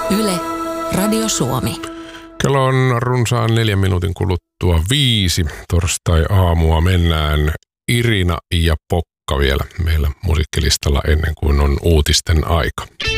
Yle, Radio Suomi. Kello on runsaan 4 minuutin kuluttua 5. Torstai-aamua mennään. Irina ja Pokka vielä meillä musiikkilistalla ennen kuin on uutisten aika.